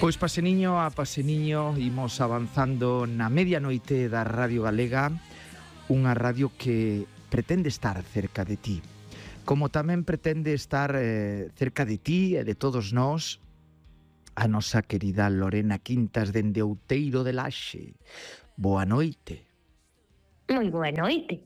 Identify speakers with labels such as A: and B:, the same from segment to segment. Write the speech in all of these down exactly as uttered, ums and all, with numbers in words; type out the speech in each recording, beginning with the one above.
A: Pois paseniño a paseniño imos avanzando na medianoite da Radio Galega, unha radio que pretende estar cerca de ti, como tamén pretende estar eh, cerca de ti e de todos nós a nosa querida Lorena Quintas dende Outeiro de Laxe. Boa noite.
B: Moi boa noite.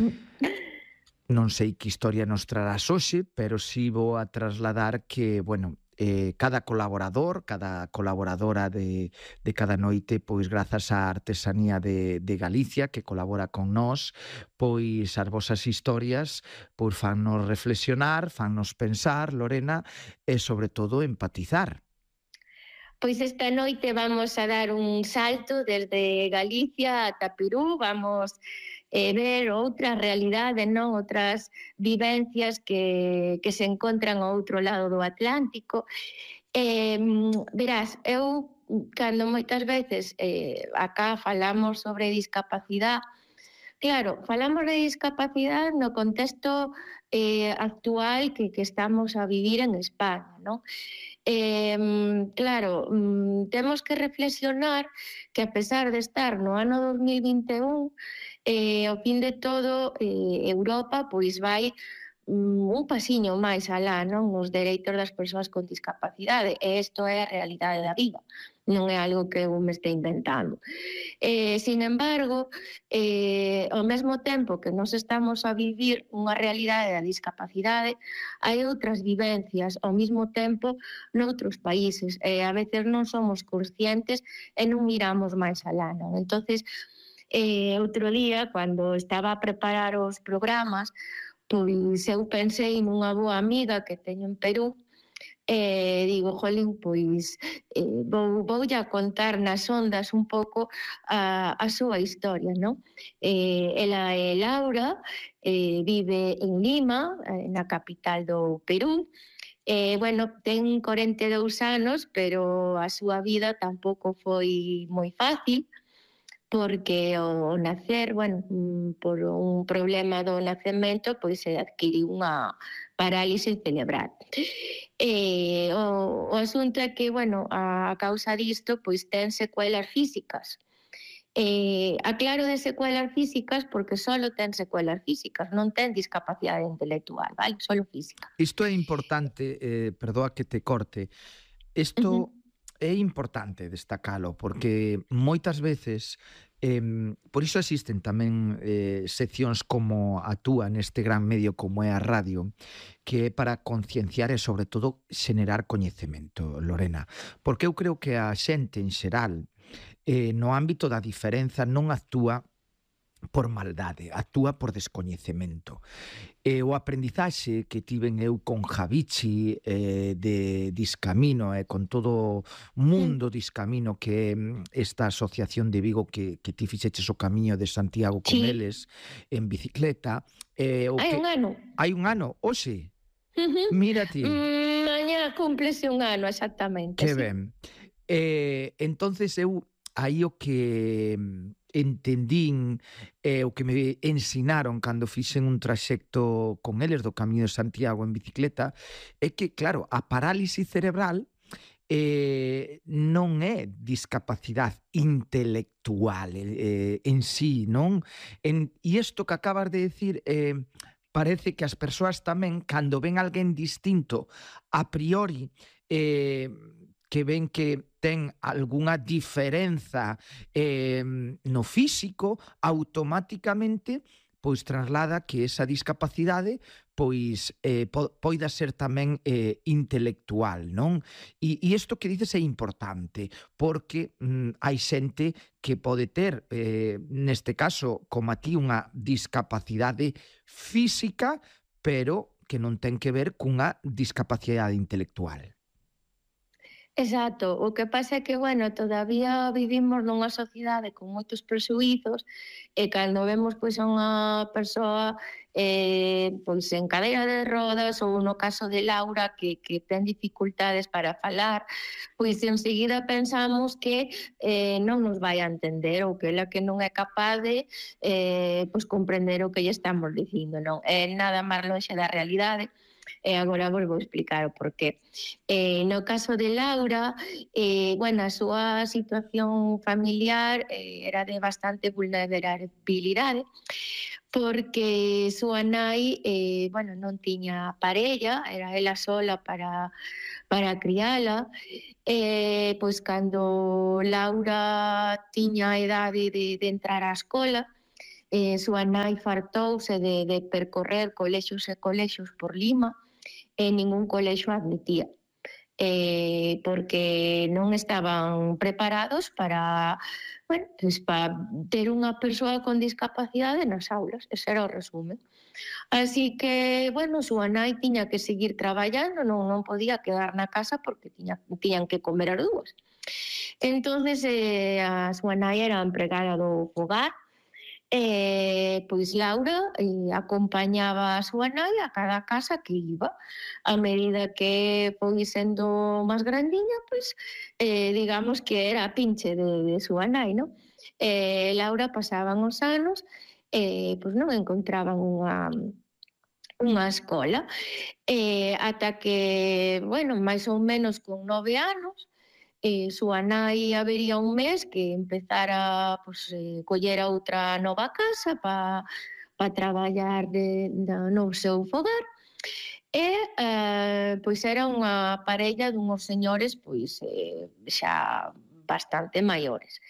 A: Non sei que historia nos trarás hoxe, pero si vou a trasladar que, bueno, eh, cada colaborador, cada colaboradora de, de cada noite, pois grazas á artesanía de, de Galicia que colabora con nós, pois as vosas historias pois fannos reflexionar, fannos pensar, Lorena, e sobre todo empatizar.
B: Pois esta noite vamos a dar un salto desde Galicia ata Perú, vamos eh, ver outra realidade, non outras vivencias que, que se encontran ao outro lado do Atlántico. Eh, verás, eu cando moitas veces eh, acá falamos sobre discapacidade, claro, falamos de discapacidade no contexto eh, actual que, que estamos a vivir en España, non? Eh, claro, temos que reflexionar que a pesar de estar no ano dos mil vinte e un, eh, ao fin de todo, eh, Europa pois vai un pasiño máis alá, non, nos dereitos das persoas con discapacidade, e isto é a realidade da vida, non é algo que eu me este inventando. Eh, sin embargo, eh, ao mesmo tempo que nos estamos a vivir unha realidade da discapacidade, hai outras vivencias ao mesmo tempo noutros países, e a veces non somos conscientes e non miramos máis alá, non? Entonces, eh, outro día, cando estaba a preparar os programas, pois eu pensei nunha boa amiga que teño en Perú, e digo, jolín, pois eh, vou, vou ya contar nas ondas un pouco a, a súa historia, non? Eh, ela é Laura, eh, vive en Lima, eh, na capital do Perú, eh, bueno, ten corenta e dous anos, pero a súa vida tampouco foi moi fácil, porque ao nacer, bueno, por un problema do nacemento, pois se adquiriu unha parálise cerebral. E o, o asunto é que, bueno, a causa disto, pois ten secuelas físicas. Eh, aclaro de secuelas físicas porque solo ten secuelas físicas, non ten discapacidade intelectual, vale? Solo física.
A: Isto é importante, eh, perdoa que te corte, isto... Uh-huh. É importante destacalo, porque moitas veces, eh, por iso existen tamén eh, seccións como a túa neste gran medio como é a radio, que é para concienciar e, sobre todo, xenerar coñecemento, Lorena. Porque eu creo que a xente, en xeral, eh, no ámbito da diferenza, non actúa por maldade, actúa por descoñecemento. E o aprendizaxe que tiven eu con Javichi eh, de Discamino e eh, con todo o mundo Discamino, que é esta asociación de Vigo que, que ti fixeches o camiño de Santiago con sí. eles en bicicleta. Eh, o
B: hai
A: que...
B: un ano.
A: Hai un ano, oxe.
B: Uh-huh.
A: Mira ti.
B: Mm, mañá cúmplese un ano, exactamente.
A: Que
B: sí.
A: ben. Eh, entonces eu aí o que entendín e eh, o que me ensinaron cando fixen un traxecto con eles do Camiño de Santiago en bicicleta é que, claro, a parálise cerebral eh, non é discapacidade intelectual eh, en sí, non? En, e isto que acabas de decir... Eh, parece que as persoas tamén, cando ven alguén distinto, a priori, eh, que ven que ten algunha diferenza eh, no físico, automáticamente pois traslada que esa discapacidade pois eh, po, poida ser tamén eh, intelectual, non? E, e isto que dices é importante, porque mm, hai xente que pode ter, eh, neste caso, como a ti, unha discapacidade física, pero que non ten que ver cunha discapacidade intelectual.
B: Exacto, o que pasa é que, bueno, todavía vivimos nunha sociedade con moitos prexuízos e cando vemos pois a unha persoa eh, pois en cadeira de rodas ou no caso de Laura que, que ten dificultades para falar, pois enseguida pensamos que eh, non nos vai a entender ou que ela que non é capaz de eh, pois comprender o que lle estamos dicindo, non? É nada máis lonxe da realidade. E agora vos vou explicar o porqué. Eh, no caso de Laura, eh, bueno, a súa situación familiar eh, era de bastante vulnerabilidade, porque súa nai, eh, bueno, non tiña parella, era ela sola para, para criala. Eh, pois cando Laura tiña a idade de, de entrar á escola, eh, súa nai fartouse de, de percorrer colexios e colexios por Lima e ningún colexio admitía. Eh, porque non estaban preparados para, bueno, pues para ter unha persoa con discapacidade nas aulas, ese era o resumen. Así que, bueno, súa nai tiña que seguir traballando, non, non podía quedar na casa porque tiña, tiñan que comer as dúas. Entonces, eh, a súa nai era empregada do fogar. Eh, pois Laura eh, acompañaba a súa nai a cada casa que iba. A medida que foi sendo máis grandiña, pois eh, digamos que era a pinche de, de súa nai, non? Eh, Laura pasaban os anos e eh, pois non encontraban unha, unha escola. Eh, ata que, bueno, máis ou menos con nove anos, eh, súa nai habería un mes que empezara pues, eh, collera outra nova casa para pa traballar de, de, no seu fogar. E eh, pois era unha parella dunhos señores pois eh, xa bastante maiores.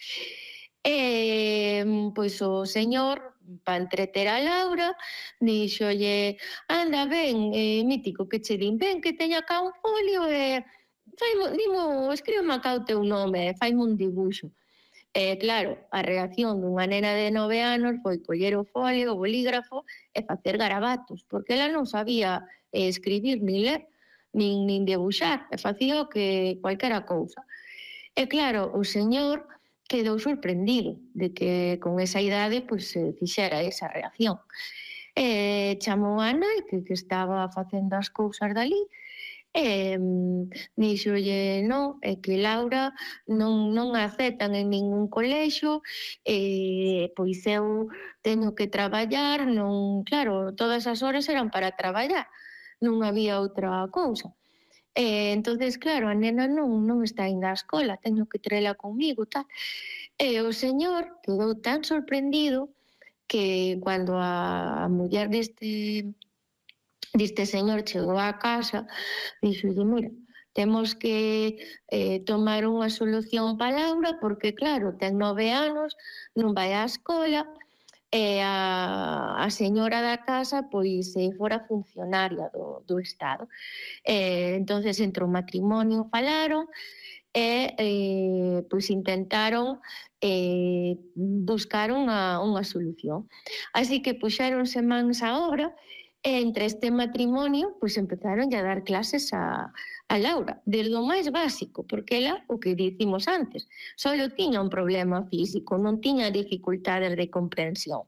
B: E pois o señor, para entreter a Laura, dixolle: anda, ben, eh, mítico, que che din, ven que teña cá un folio e faimo, dimo, escríbeme acá o teu nome, faime un dibuixo. E claro, a reacción dunha nena de nove anos foi coller o folio, o bolígrafo e facer garabatos, porque ela non sabía eh, escribir, nin ler, nin, nin debuxar, e facía o que cualquera cousa. E claro, o señor quedou sorprendido de que con esa idade pues, se fixera esa reacción. E chamou a nai que, que estaba facendo as cousas dali. E dixolle, non, é que Laura non, non a aceptan en ningún colexio, e pois eu teño que traballar, non, claro, todas as horas eran para traballar, non había outra cousa. E entonces, claro, a nena non, non está indo á escola, teño que trela comigo, tal. E o señor quedou tan sorprendido que cuando a, a muller deste deste señor chegou á casa, dixolle, mira, temos que eh, tomar unha solución para Laura porque, claro, ten nove anos, non vai á escola, e a, a señora da casa pois eh, fora funcionaria do, do Estado. Eh, entonces, entre o matrimonio falaron e eh, pois intentaron eh, buscar unha, unha solución. Así que puxéronse mans á obra. E entre este matrimonio, pois empezaron a dar clases a, a Laura, desde o máis básico, porque ela, o que dicimos antes, só tiña un problema físico, non tiña dificultades de comprensión.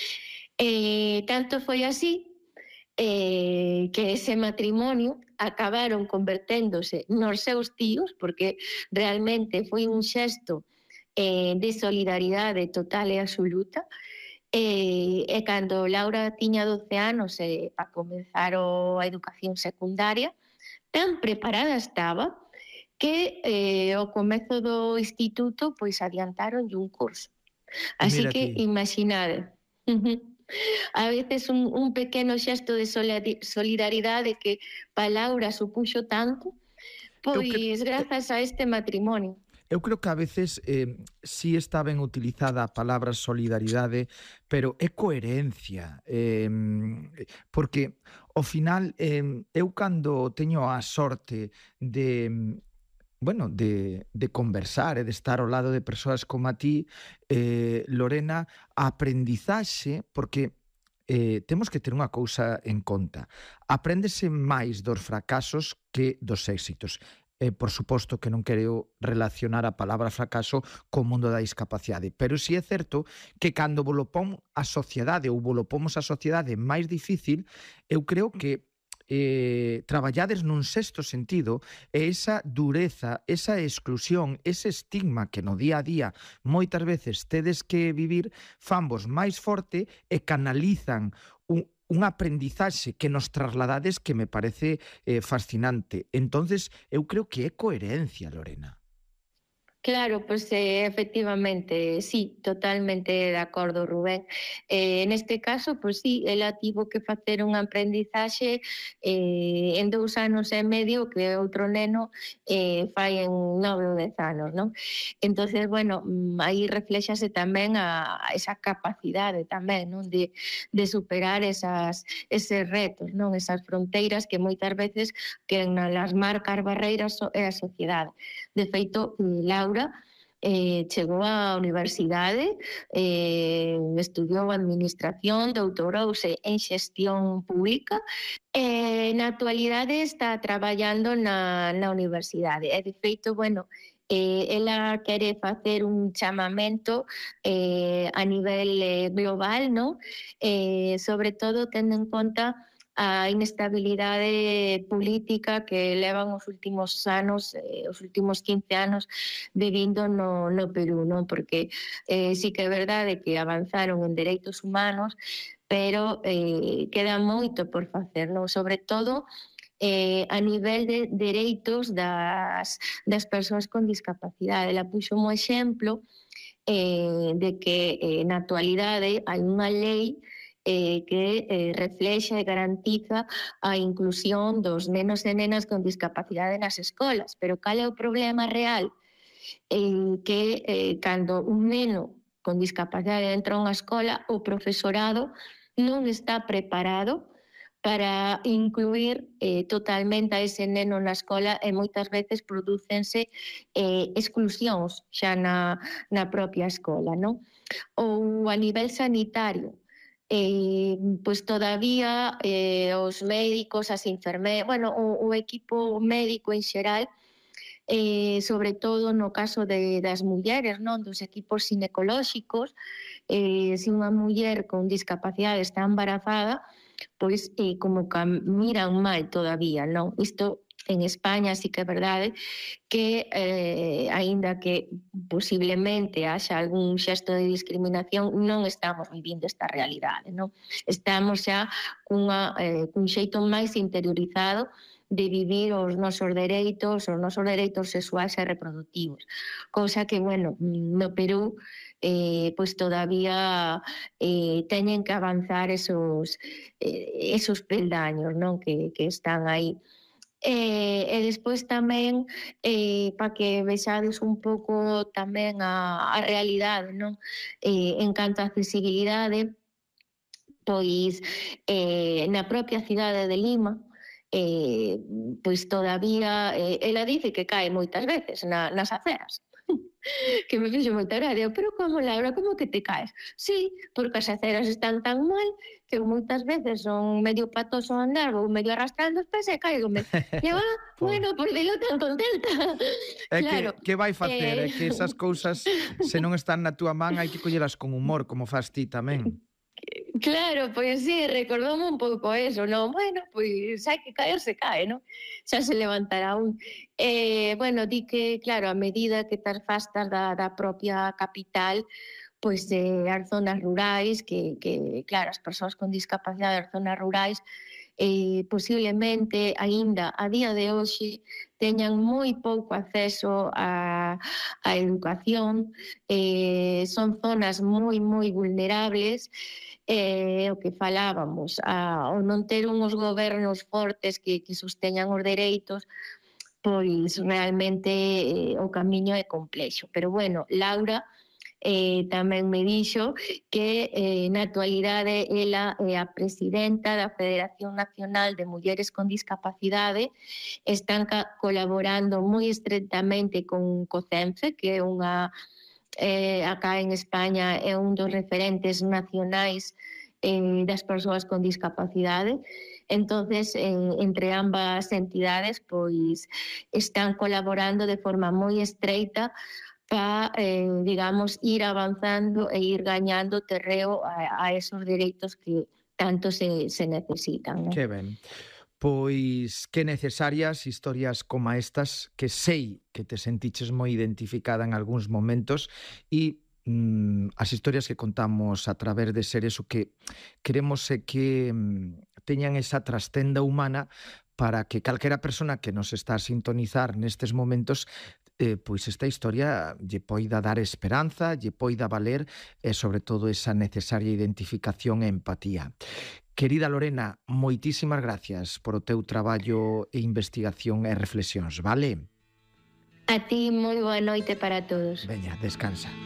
B: E tanto foi así eh, que ese matrimonio acabaron converténdose nos seus tíos, porque realmente foi un xesto eh, de solidaridade total e absoluta. E, e cando Laura tiña doce anos e a comenzar o, a educación secundaria, tan preparada estaba que eh, ao comezo do instituto pois adiantaron un curso. Así
A: Mira
B: que
A: ti.
B: imaginade. A veces un, un pequeno xesto de solidaridade que para Laura supuxo tanto, pois grazas a este matrimonio.
A: Eu creo que a veces eh, sí está ben utilizada a palabra solidaridade, pero é coherencia, eh, porque ao final eh, eu cando teño a sorte de bueno, de, de conversar e de estar ao lado de persoas como a ti, eh, Lorena, a aprendizaxe, porque eh, temos que ter unha cousa en conta. Apréndese máis dos fracasos que dos éxitos. Eh, por suposto que non quero relacionar a palabra fracaso co mundo da discapacidade, pero si é certo que cando volo pon a sociedade ou volo pomos a sociedade máis difícil, eu creo que eh, traballades nun sexto sentido e esa dureza, esa exclusión, ese estigma que no día a día moitas veces tedes que vivir, fanvos máis forte e canalizan un, unha aprendizaxe que nos trasladades que me parece eh, fascinante. Entonces, eu creo que é coherencia, Lorena.
B: Claro, pues eh, efectivamente, sí, totalmente de acordo, Rubén. Eh, neste caso, pues sí, ela tivo que facer un aprendizaxe eh, en dous anos e medio que outro neno eh, fai en nove ou dez anos, non? Entonces, bueno, mm, aí reflexase tamén a, a esa capacidade tamén, non? De, de superar esas, eses retos, non? Esas fronteiras que moitas veces que nas marcas barreiras é a sociedade. De feito, Laura eh, chegou á universidade, eh, estudiou administración, doutorouse en xestión pública e na actualidade está traballando na, na universidade. E de feito, bueno, eh, ela quere facer un chamamento eh, a nivel eh, global, ¿no? Eh, sobre todo tendo en conta a inestabilidade política que levan os últimos anos, eh, os últimos quince anos vivindo no, no Perú, non? Porque eh, sí que é verdade que avanzaron en dereitos humanos, pero eh, queda moito por facer, non? Sobre todo eh, a nivel de dereitos das, das persoas con discapacidade. Ela puxo un exemplo eh, de que eh, na actualidade hai unha lei eh, que eh, reflexa e garantiza a inclusión dos nenos e nenas con discapacidade nas escolas. Pero cal é o problema real? En que eh, cando un neno con discapacidade entra a unha escola, o profesorado non está preparado para incluir eh, totalmente a ese neno na escola e moitas veces prodúcense eh, exclusións xa na, na propia escola, non? Ou a nivel sanitario, eh, pois todavía eh, os médicos, as enfermeras, bueno, o, o equipo médico en xeral, eh, sobre todo no caso de, das mulleres, non? Dos equipos ginecolóxicos, eh, se unha muller con discapacidade está embarazada, pois eh, como que miran mal todavía, non? Isto en España sí que é verdade que, eh, aínda que posiblemente haxa algún xesto de discriminación, non estamos vivindo esta realidade, non? Estamos xa cunha, eh, cun xeito máis interiorizado de vivir os nosos dereitos, os nosos dereitos sexuais e reproductivos. Cousa que, bueno, no Perú eh, pois todavía eh, teñen que avanzar esos, eh, esos peldaños, non? Que, que están aí. E, e despois tamén eh, para que vexades un pouco tamén a, a realidade, non? Eh, en canto a accesibilidade, pois eh, na propia cidade de Lima, eh, pois todavía eh, ela dice que cae moitas veces na, nas aceras. Que me fixo moita gracia, pero como, Laura, como que te caes? Sí, porque as aceras están tan mal que moitas veces son medio patoso andar ou medio arrastrando os pés e caigome. E eu, ah, bueno, por dilo tan contenta.
A: É
B: Claro.
A: que, que vai facer? É
B: Eh...
A: que esas cousas, se non están na túa man, hai que collelas con humor, como fas ti tamén.
B: Claro, pois sí, recordoume un pouco eso, non? Bueno, pois hai que caer, se cae, non? Xa se levantará un. Eh, bueno, di que, claro, a medida que te afastas da, da propia capital, pois eh, as zonas rurais, que, que, claro, as persoas con discapacidade das zonas rurais, eh, posiblemente, aínda a día de hoxe, teñan moi pouco acceso a, a educación, eh, son zonas moi, moi vulnerables, eh, o que falábamos, a, ao non ter uns gobernos fortes que, que sosteñan os dereitos, pois realmente eh, o camiño é complexo. Pero bueno, Laura eh, tamén me dixo que eh, na actualidade ela é a presidenta da Federación Nacional de Mulleres con Discapacidade, están colaborando moi estreitamente con COCENFE, que é unha eh, acá en España é un dos referentes nacionais eh, das persoas con discapacidade. Entonces, en, entre ambas entidades, pois están colaborando de forma moi estreita para, eh, digamos, ir avanzando e ir gañando terreo a, a esos dereitos que tanto se, se necesitan, ¿no?
A: Que ben. Pois que necesarias historias como estas, que sei que te sentiches moi identificada en algúns momentos, e mm, as historias que contamos a través de seres o que queremos é que mm, teñan esa trascenda humana para que calquera persona que nos está a sintonizar nestes momentos eh, pois esta historia lle poida dar esperanza, lle poida valer e sobre todo esa necesaria identificación e empatía. Querida Lorena, moitísimas gracias por o teu traballo e investigación e reflexións, vale?
B: A ti moi boa noite para todos.
A: Veña, descansa.